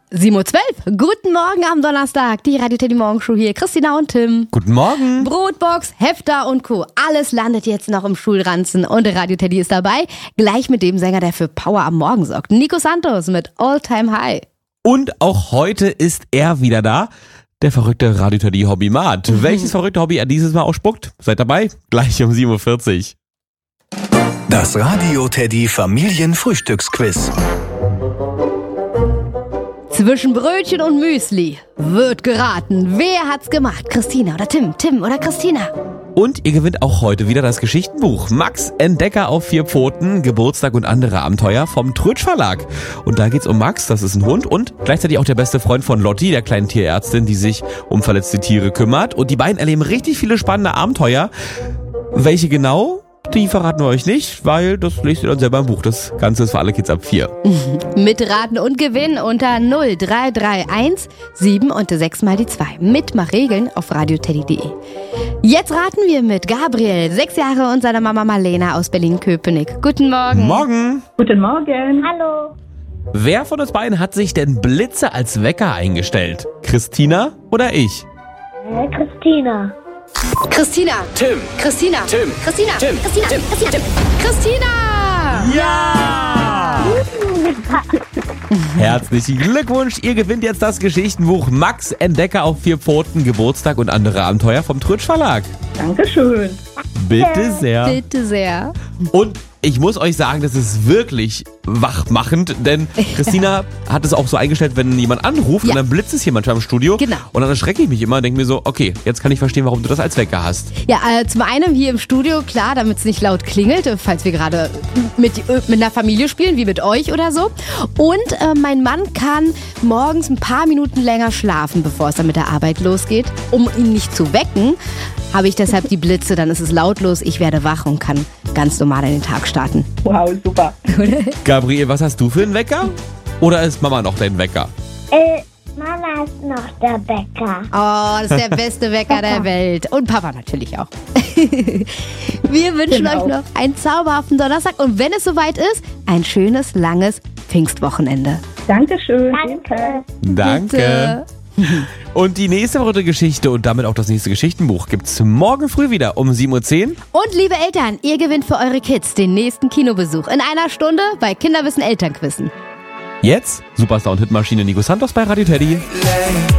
7:12 Uhr. Guten Morgen am Donnerstag. Die Radio Teddy Morgenshow hier. Christina und Tim. Guten Morgen. Brotbox, Hefter und Co. Alles landet jetzt noch im Schulranzen. Und der Radio Teddy ist dabei. Gleich mit dem Sänger, der für Power am Morgen sorgt. Nico Santos mit All Time High. Und auch heute ist er wieder da. Der verrückte Radio Teddy Hobbymat. Welches verrückte Hobby er dieses Mal ausspuckt? Seid dabei. Gleich um 7:40 Uhr. Das Radio Teddy Familienfrühstücksquiz. Zwischen Brötchen und Müsli wird geraten. Wer hat's gemacht? Christina oder Tim? Tim oder Christina? Und ihr gewinnt auch heute wieder das Geschichtenbuch Max Entdecker auf 4 Pfoten, Geburtstag und andere Abenteuer vom Trötsch Verlag. Und da geht's um Max, das ist ein Hund und gleichzeitig auch der beste Freund von Lotti, der kleinen Tierärztin, die sich um verletzte Tiere kümmert. Und die beiden erleben richtig viele spannende Abenteuer. Welche genau? Die verraten wir euch nicht, weil das lest ihr dann selber im Buch. Das Ganze ist für alle Kids ab 4. Mitraten und gewinnen unter 0331 7 und 6 mal die 2. Mitmachregeln auf radioteddy.de. Jetzt raten wir mit Gabriel, 6 Jahre, und seiner Mama Marlena aus Berlin-Köpenick. Guten Morgen. Morgen. Guten Morgen. Hallo. Wer von uns beiden hat sich denn Blitze als Wecker eingestellt? Christina oder ich? Christina. Christina. Tim. Christina. Tim. Christina. Tim. Christina. Tim. Christina. Tim. Christina. Ja! Herzlichen Glückwunsch, ihr gewinnt jetzt das Geschichtenbuch Max Entdecker auf 4 Pfoten, Geburtstag und andere Abenteuer vom Trötsch Verlag. Dankeschön. Bitte sehr. Bitte sehr. Und ich muss euch sagen, das ist wirklich wachmachend, denn Christina hat es auch so eingestellt, wenn jemand anruft und dann blitzt es hier manchmal im Studio. Genau. Und dann erschrecke ich mich immer und denke mir so, okay, jetzt kann ich verstehen, warum du das als Wecker hast. Ja, zum einen hier im Studio, klar, damit es nicht laut klingelt, falls wir gerade mit einer Familie spielen, wie mit euch oder so. Und mein Mann kann morgens ein paar Minuten länger schlafen, bevor es dann mit der Arbeit losgeht. Um ihn nicht zu wecken, habe ich deshalb die Blitze, dann ist es lautlos, ich werde wach und kann ganz normal in den Tag starten. Wow, super. Gabriel, was hast du für einen Wecker? Oder ist Mama noch dein Wecker? Mama ist noch der Bäcker. Oh, das ist der beste Wecker der Welt. Und Papa natürlich auch. Wir wünschen euch noch einen zauberhaften Donnerstag und wenn es soweit ist, ein schönes, langes Pfingstwochenende. Dankeschön. Danke. Danke. Und die nächste verrückte Geschichte und damit auch das nächste Geschichtenbuch gibt's morgen früh wieder um 7:10 Uhr. Und liebe Eltern, ihr gewinnt für eure Kids den nächsten Kinobesuch in einer Stunde bei Kinderwissen Elternquissen. Jetzt Superstar und Hitmaschine Nico Santos bei Radio Teddy.